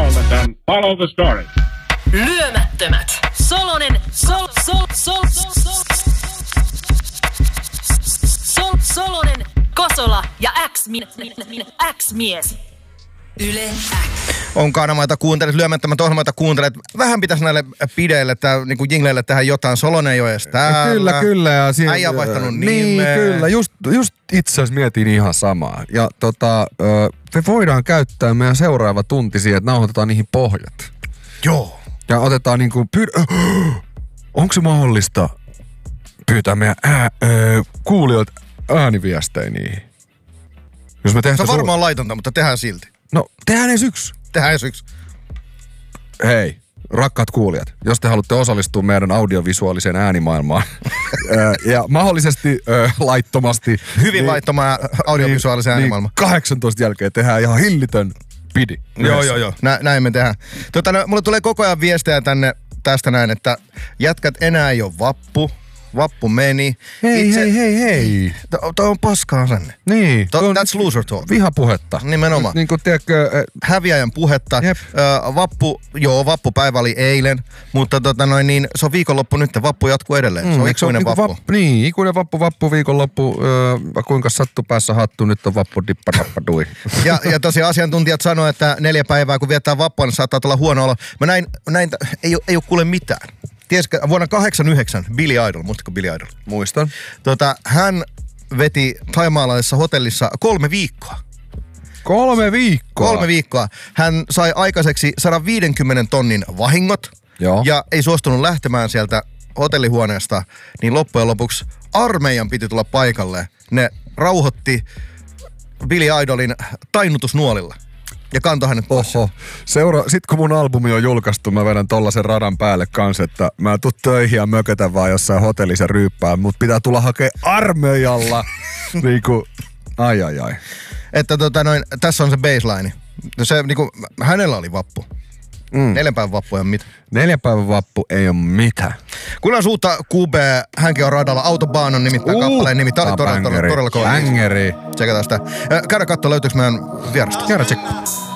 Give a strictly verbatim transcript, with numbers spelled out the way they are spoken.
moment and follow the story. Lyömättömät. Solonen, sol, sol, sol, sol, sol, sol, Solonen, Kosola ja X-mies. Yle X. On kanavaita kuuntelet, lyömättömät ohjelmaita kuuntelet. Vähän pitäisi näille pideille, tää, niin kuin jingleille tehdä jotain. Solonen jo edes täällä. Kyllä, kyllä. Ja siinä, äijä on vaihtanut niin, nimeä. kyllä. Just, just itse asiassa mietin ihan samaa. Ja tota, me voidaan käyttää meidän seuraava tunti siihen, että nauhoitetaan niihin pohjat. Joo. Ja otetaan niinku, pyr- onko se mahdollista pyytää meidän ää, ö, kuulijoilta ääniviestejä niihin? Jos me se on varmaan su- laitonta, mutta tehdään silti. No, tehdään edes yksi. Tehdään edes yksi. Hei, rakkaat kuulijat, jos te haluatte osallistua meidän audiovisuaaliseen äänimaailmaan ja mahdollisesti ö, laittomasti. Hyvin niin, laittomaan audiovisuaaliseen niin, äänimaailmaan. Niin kahdeksantoista jälkeen tehdään ihan hillitön pidi. Joo, joo, joo. Nä, näin me tehdään. Tota, no, mulle tulee koko ajan viestejä tänne tästä näin, että jätkät enää ei ole vappu. Vappu meni. Hei, Itse... hei, hei, hei. Toi on paskaa asenne. Niin. To, that's loser talk. Vihapuhetta. Nimenomaan. Niin kuin tiedätkö... Äh... Häviäjän puhetta. Jep. Äh, vappu, joo, vappupäivä oli eilen, mutta tota noin niin, se on viikonloppu nyt, vappu jatkuu edelleen. Mm, se on ikuinen se on, vappu. Vappu. Niin, ikuinen vappu, vappu, viikonloppu, äh, kuinka sattu päässä hattu, nyt on vappu, dippa, dappa, dui. ja, ja tosiaan asiantuntijat sanoo, että neljä päivää kun viettää vappua, niin saattaa olla huono olo. Mä näin, näin ei, ei ole kuule mitään. Tiesitkö, vuonna kahdeksankymmentäyhdeksän Billy Idol, muistatko Billy Idol? Muistan. Tota, hän veti thaimaalaisessa hotellissa kolme viikkoa. Kolme viikkoa? Kolme viikkoa. Hän sai aikaiseksi sata viisikymmentä tonnin vahingot. Joo. Ja ei suostunut lähtemään sieltä hotellihuoneesta, niin loppujen lopuksi armeijan piti tulla paikalle. Ne rauhoitti Billy Idolin tainnutusnuolilla. Ja kantoi hänet pois. Oho. Seura- Sitten kun mun albumi on julkaistu, mä vedän tollasen radan päälle kanssa, että mä tuun töihin ja mökötän vaan jossain hotellissa ryyppää, mut pitää tulla hakea armeijalla. niinku, ai ai ai. Että tota noin, tässä on se baseline. Se niinku, hänellä oli vappu. Mm. Neljän päivän vappu ei ole mitään. Neljän päivän vappu ei ole mitään. Kun on suutta Q B, hänkin on radalla. Autobahn on nimittäin uh, kappaleen nimi. Tää oli todella, todella, todella kova. Bängeri. Tsekataan sitä. Käydä katsoa, löytyykö meidän vierasta. Käydä tsekkaan.